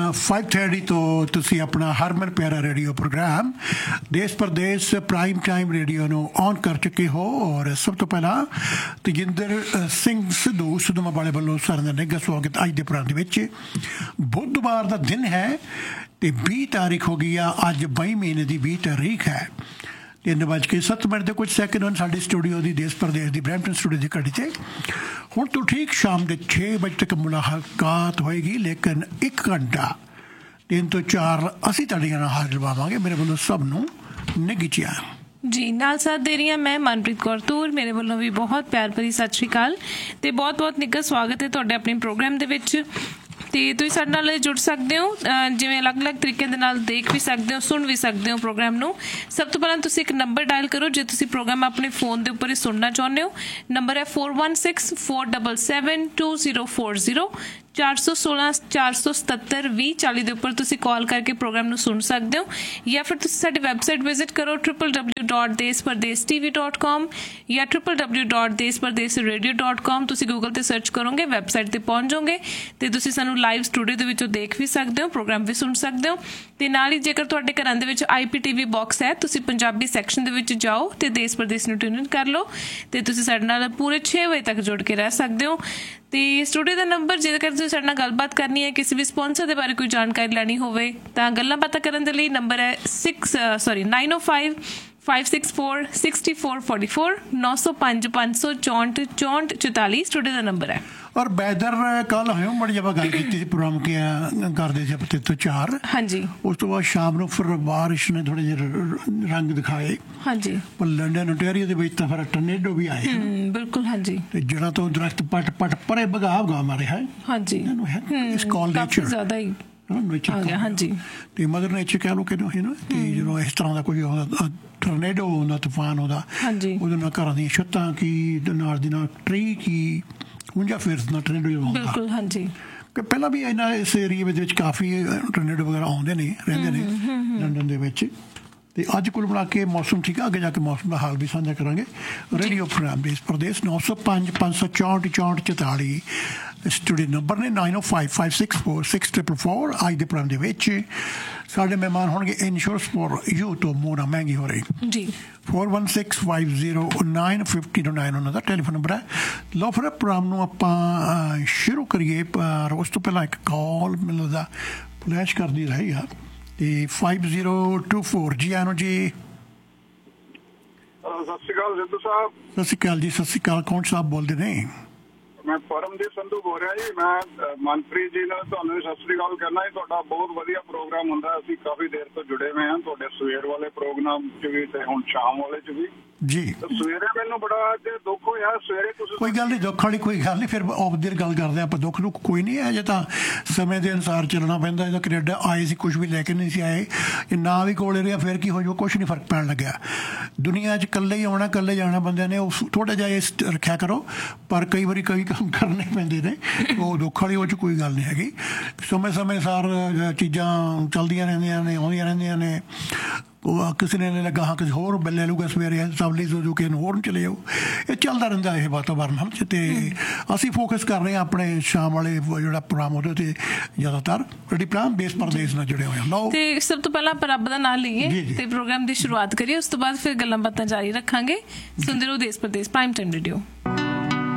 5:30 ਤੋਂ ਤੁਸੀਂ ਆਪਣਾ ਹਰਮਨ ਪਿਆਰਾ ਰੇਡੀਓ ਪ੍ਰੋਗਰਾਮ ਦੇਸ਼ ਪ੍ਰਦੇਸ਼ ਪ੍ਰਾਈਮ ਟਾਈਮ ਰੇਡੀਓ ਨੂੰ ਔਨ ਕਰ ਚੁੱਕੇ ਹੋ। ਔਰ ਸਭ ਤੋਂ ਪਹਿਲਾਂ ਤੇਜਿੰਦਰ ਸਿੰਘ ਸਿੱਧੂ ਵਾਲੇ ਵੱਲੋਂ ਸਾਰਿਆਂ ਦਾ ਨਿੱਘਾ ਸਵਾਗਤ। ਅੱਜ ਦੇ ਪ੍ਰੋਗਰਾਮ ਦੇ ਵਿੱਚ ਬੁੱਧਵਾਰ ਦਾ ਦਿਨ ਹੈ ਅਤੇ 20 ਤਾਰੀਖ ਹੋ ਗਈ ਆ। ਅੱਜ 22 ਮਹੀਨੇ ਦੀ 20 ਤਾਰੀਖ ਹੈ। 3:07 ਦੇ ਕੁਝ ਸੈਕਿੰਡ ਹਨ ਸਾਡੇ ਸਟੂਡੀਓ ਦੀ ਦੇਸ਼ ਪ੍ਰਦੇਸ਼ ਦੀ ਬਰੈਂਪਟਨ ਸਟੂਡੀਓ ਦੀ ਘੜੀ 'ਤੇ। ਹੁਣ ਤੋਂ ਠੀਕ ਸ਼ਾਮ ਦੇ 6 ਵਜੇ ਤੱਕ ਮੁਲਾਕਾਤ ਹੋਏਗੀ, ਲੇਕਿਨ 1 ਘੰਟਾ 3 ਤੋਂ 4 ਅਸੀਂ ਤੁਹਾਡੇ ਨਾਲ ਹਾਜ਼ਰ ਪਾਵਾਂਗੇ। ਮੇਰੇ ਵੱਲੋਂ ਸਭ ਨੂੰ ਨਿੱਘੀ ਚਾਹ ਜੀ ਨਾਲ ਸਾਥ ਦੇ ਰਹੀ ਹਾਂ ਮੈਂ ਮਨਪ੍ਰੀਤ ਕੌਰ ਤੂਰ। ਮੇਰੇ ਵੱਲੋਂ ਵੀ ਬਹੁਤ ਪਿਆਰ ਭਰੀ ਸਤਿ ਸ਼੍ਰੀ ਅਕਾਲ ਤੇ ਬਹੁਤ ਬਹੁਤ ਨਿੱਘਾ ਸਵਾਗਤ ਹੈ ਤੁਹਾਡੇ ਆਪਣੇ ਪ੍ਰੋਗਰਾਮ ਦੇ ਵਿੱਚ। ਤੇ ਤੁਸੀਂ ਸਾਡੇ ਨਾਲ ਜੁੜ ਸਕਦੇ ਹੋ, ਜਿਵੇਂ ਅਲੱਗ-ਅਲੱਗ ਤਰੀਕੇ ਦੇ ਨਾਲ ਦੇਖ ਵੀ ਸਕਦੇ ਹੋ, ਸੁਣ ਵੀ ਸਕਦੇ ਹੋ ਪ੍ਰੋਗਰਾਮ ਨੂੰ। ਸਭ ਤੋਂ ਪਹਿਲਾਂ ਤੁਸੀਂ ਇੱਕ ਨੰਬਰ ਡਾਇਲ ਕਰੋ ਜੇ ਤੁਸੀਂ ਪ੍ਰੋਗਰਾਮ ਆਪਣੇ ਫੋਨ ਦੇ ਉੱਪਰ ਹੀ ਸੁਣਨਾ ਚਾਹੁੰਦੇ ਹੋ। ਨੰਬਰ ਹੈ 4164772040 416 477 2040 ਦੇ ਉੱਪਰ ਤੁਸੀਂ ਕਾਲ ਕਰਕੇ ਪ੍ਰੋਗਰਾਮ ਨੂੰ ਸੁਣ ਸਕਦੇ ਹੋ। ਜਾਂ ਫਿਰ ਤੁਸੀਂ ਸਾਡੀ ਵੈਬਸਾਈਟ ਵਿਜ਼ਿਟ ਕਰੋ www.deshpardeshtv.com ਜਾਂ www.deshpardesradio.com। ਤੁਸੀਂ ਗੂਗਲ ਤੇ ਸਰਚ ਕਰੋਗੇ, ਵੈਬਸਾਈਟ ਤੇ ਪਹੁੰਚ ਜਾਓਗੇ ਤੇ ਤੁਸੀਂ ਸਾਨੂੰ ਲਾਈਵ ਸਟੂਡੀਓ ਦੇ ਵਿੱਚੋਂ ਦੇਖ ਵੀ ਸਕਦੇ ਹੋ, ਪ੍ਰੋਗਰਾਮ ਵੀ ਸੁਣ ਸਕਦੇ ਹੋ। ਤੇ ਨਾਲ ਹੀ ਜੇਕਰ ਤੁਹਾਡੇ ਘਰਾਂ ਦੇ ਵਿੱਚ IPTV ਬਾਕਸ ਹੈ, ਤੁਸੀਂ ਪੰਜਾਬੀ ਸੈਕਸ਼ਨ ਦੇ ਵਿੱਚ ਜਾਓ ਤੇ ਦੇਸ਼ ਪ੍ਰਦੇਸ਼ ਨੂੰ ਟਿਊਨ ਇਨ ਕਰ ਲਓ ਤੇ ਤੁਸੀਂ ਸਾਡੇ ਨਾਲ ਪੂਰੇ 6 ਵਜੇ ਤੱਕ ਜੁੜ ਕੇ ਰਹਿ ਸਕਦੇ ਹੋ। ਤੇ ਸਟੂਡੀਓ ਦਾ ਨੰਬਰ ਜੇਕਰ ਤੁਸੀਂ ਸਾਡੇ ਨਾਲ ਗੱਲਬਾਤ ਕਰਨੀ ਹੈ, ਕਿਸੇ ਵੀ ਸਪਾਂਸਰ ਦੇ ਬਾਰੇ ਕੋਈ ਜਾਣਕਾਰੀ ਲੈਣੀ ਹੋਵੇ ਤਾਂ ਗੱਲਾਂ ਬਾਤਾਂ ਕਰਨ ਦੇ ਲਈ ਨੰਬਰ ਹੈ 905-564-6444 905 564 6444 ਸਟੂਡੀਓ ਦਾ ਨੰਬਰ ਹੈ। ਔਰ ਵੈਦਰ ਕੱਲ੍ਹ ਹੋਇਓ ਮੜੀ ਆਪਾਂ ਗੱਲ ਕੀਤੀ ਸੀ, ਪ੍ਰੋਗਰਾਮ ਕਰਦੇ ਸੀ ਆਪਾਂ 3 ਤੋਂ 4। ਹਾਂਜੀ। ਉਸ ਤੋਂ ਬਾਅਦ ਸ਼ਾਮ ਨੂੰ ਫਿਰ ਬਾਰਿਸ਼ ਨੇ ਥੋੜ੍ਹੇ ਜਿਹੇ ਰੰਗ ਦਿਖਾਏ। ਹਾਂਜੀ। ਪਰ ਲੰਡਨ ontario ਦੇ ਵਿੱਚ ਤਾਂ ਫਿਰ ਟਰਨੇਡੋ ਵੀ ਆਏ। ਬਿਲਕੁਲ। ਹਾਂਜੀ। ਤੇ ਜਿਹੜਾ ਤੋਂ ਦਰਖਤ ਪਟ ਪਰੇ ਭਗਾ ਮਾਰੇ ਹੈ। ਹਾਂਜੀ। ਇਸ ਕਾਲ ਨੇਚਰ ਜ਼ਿਆਦਾ ਹੀ ਹਾਂਜੀ। ਤੇ ਮਦਰ ਨੇਚਰ ਕਹਿ ਲਓ ਕਿ ਤੇ ਜਦੋਂ ਇਸ ਤਰ੍ਹਾਂ ਦਾ ਕੋਈ ਟਰਨੇਡੋ ਹੁੰਦਾ, ਤੂਫਾਨ ਹੁੰਦਾ, ਉਹਦੇ ਨਾਲ ਘਰਾਂ ਦੀਆਂ ਛੱਤਾਂ ਕੀ ਨਾਲ ਦੀ ਨਾਲ ਟਰੀ ਕੀ ਜਾਂ ਫਿਰ ਟਰਨੇਡੋ ਜਦੋਂ ਆਉਂਦਾ। ਬਿਲਕੁਲ। ਹਾਂਜੀ। ਕਿ ਪਹਿਲਾਂ ਵੀ ਇਹਨਾਂ ਇਸ ਏਰੀਏ ਵਿੱਚ ਕਾਫੀ ਟਰਨੇਡੋ ਵਗੈਰਾ ਆਉਂਦੇ ਨੇ, ਰਹਿੰਦੇ ਨੇ ਲੰਡਨ ਦੇ ਵਿੱਚ। ਤੇ ਅੱਜ ਕੁੱਲ ਬਣਾ ਕੇ ਮੌਸਮ ਠੀਕ ਆ। ਅੱਗੇ ਜਾ ਕੇ ਮੌਸਮ ਦਾ ਹਾਲ ਵੀ ਸਾਂਝਾ ਕਰਾਂਗੇ। ਰੇਡੀਓ ਪ੍ਰੋਗਰਾਮ ਦੇਸ਼ ਪ੍ਰਦੇਸ਼ 905 564 6444 ਸਟੂਡੀਓ ਨੰਬਰ ਨੇ 9055646444। ਅੱਜ ਦੇ ਪ੍ਰੋਗਰਾਮ ਦੇ ਵਿੱਚ ਸਾਡੇ ਮਹਿਮਾਨ ਹੋਣਗੇ ਇੰਸ਼ੋਰੈਂਸ ਫੋਰ ਯੂ ਤੋਂ ਮੋਨਾ ਮਹਿੰਗੀ ਹੋ ਰਹੀ ਜੀ। 4165095009 ਉਹਨਾਂ ਦਾ ਟੈਲੀਫੋਨ ਨੰਬਰ ਹੈ। ਲਓ ਫਿਰ ਪ੍ਰੋਗਰਾਮ ਨੂੰ ਆਪਾਂ ਸ਼ੁਰੂ ਕਰੀਏ, ਪਰ ਉਸ ਤੋਂ ਪਹਿਲਾਂ ਇੱਕ ਕਾਲ ਮੈਨੂੰ ਲੱਗਦਾ ਫਲੈਸ਼ ਕਰਦੀ ਰਹੀ ਆ। ਤੇ 5024 ਜੀ ਆਨੋ ਜੀ। ਸਤਿ ਸ਼੍ਰੀ ਅਕਾਲ ਸਿੱਧੂ ਸਾਹਿਬ। ਸਤਿ ਸ਼੍ਰੀ ਅਕਾਲ ਜੀ। ਸਤਿ ਸ਼੍ਰੀ ਅਕਾਲ। ਕੌਣ ਸਾਹਿਬ ਬੋਲਦੇ ਨੇ? ਮੈਂ ਪਰਮਜੀਤ ਸੰਧੂ ਬੋਲ ਰਿਹਾ ਜੀ। ਮੈਂ ਮਨਪ੍ਰੀਤ ਜੀ ਨਾਲ ਤੁਹਾਨੂੰ ਸਤਿ ਸ਼੍ਰੀ ਅਕਾਲ ਕਰਨਾ ਜੀ। ਤੁਹਾਡਾ ਬਹੁਤ ਵਧੀਆ ਪ੍ਰੋਗਰਾਮ ਹੁੰਦਾ, ਅਸੀਂ ਕਾਫੀ ਦੇਰ ਤੋਂ ਜੁੜੇ ਹੋਏ ਹਾਂ ਤੁਹਾਡੇ ਸਵੇਰ ਵਾਲੇ ਪ੍ਰੋਗਰਾਮ 'ਚ ਵੀ ਤੇ ਹੁਣ ਸ਼ਾਮ ਵਾਲੇ 'ਚ ਵੀ ਜੀ। ਸਵੇਰੇ ਮੈਨੂੰ ਬੜਾ ਅੱਜ ਦੁੱਖ ਹੋਇਆ। ਸਵੇਰੇ ਤੁਸੀਂ ਕੋਈ ਗੱਲ ਨਹੀਂ, ਦੁੱਖ ਵਾਲੀ ਕੋਈ ਗੱਲ ਨਹੀਂ। ਫਿਰ ਆਫ-ਦੀ ਗੱਲ ਕਰਦੇ ਆਪਾਂ। ਦੁੱਖ ਨੂੰ ਕੋਈ ਨਹੀਂ ਹੈ, ਅਜੇ ਤਾਂ ਸਮੇਂ ਦੇ ਅਨੁਸਾਰ ਚੱਲਣਾ ਪੈਂਦਾ। ਇਹਦਾ ਕੈਨੇਡਾ ਆਏ ਸੀ, ਕੁਛ ਵੀ ਲੈ ਕੇ ਨਹੀਂ ਸੀ ਆਏ। ਇਹ ਨਾ ਵੀ ਕੋਲੇ ਰਿਹਾ ਫਿਰ ਕੀ ਹੋ ਜਾਊ, ਕੁਛ ਨਹੀਂ ਫਰਕ ਪੈਣ ਲੱਗਿਆ। ਦੁਨੀਆ 'ਚ ਇਕੱਲੇ ਹੀ ਆਉਣਾ, ਇਕੱਲੇ ਜਾਣਾ ਬੰਦਿਆਂ ਨੇ। ਉਹ ਥੋੜ੍ਹਾ ਜਿਹਾ ਇਸ ਰੱਖਿਆ ਕਰੋ, ਪਰ ਕਈ ਵਾਰੀ ਕਈ ਕੰਮ ਕਰਨੇ ਪੈਂਦੇ ਨੇ। ਉਹ ਦੁੱਖ ਵਾਲੀ ਉਹ 'ਚ ਕੋਈ ਗੱਲ ਨਹੀਂ ਹੈਗੀ। ਸਮੇਂ ਸਾਰ ਚੀਜ਼ਾਂ ਚੱਲਦੀਆਂ ਰਹਿੰਦੀਆਂ ਨੇ, ਆਉਂਦੀਆਂ ਰਹਿੰਦੀਆਂ ਨੇ। ਉਹ ਕਿਸੇ ਨੇ ਲੱਗਾ ਹਾਂ ਕਿਸੇ ਹੋਰ ਲੈ ਲੂਗਾ ਸਵੇਰੇ ਸਬਲੀ ਜੋ ਕਿ ਹੋਰ ਨੂੰ ਚਲੇ ਜਾਓ। ਇਹ ਚੱਲਦਾ ਰਹਿੰਦਾ ਇਹ ਵਾਤਾਵਰਨ ਹਨ। ਤੇ ਅਸੀਂ ਫੋਕਸ ਕਰ ਰਹੇ ਹਾਂ ਆਪਣੇ ਸ਼ਾਮ ਵਾਲੇ ਜਿਹੜਾ ਪ੍ਰੋਗਰਾਮ ਉਹਦੇ 'ਤੇ ਜ਼ਿਆਦਾਤਰ ਪ੍ਰੋਗਰਾਮ ਦੇਸ਼ ਪ੍ਰਦੇਸ਼ ਨਾਲ ਜੁੜੇ ਹੋਏ ਹਨ। ਤੇ ਸਭ ਤੋਂ ਪਹਿਲਾਂ ਆਪਾਂ ਰੱਬ ਦਾ ਨਾਂ ਲਈਏ ਤੇ ਪ੍ਰੋਗਰਾਮ ਦੀ ਸ਼ੁਰੂਆਤ ਕਰੀਏ। ਉਸ ਤੋਂ ਬਾਅਦ ਫਿਰ ਗੱਲਾਂ ਬਾਤਾਂ ਜਾਰੀ ਰੱਖਾਂਗੇ। ਸੁਣਦੇ ਰਹੋ ਦੇਸ਼ ਪ੍ਰਦੇਸ਼ ਪ੍ਰਾਈਮ ਟਾਈਮ ਰੇਡੀਓ।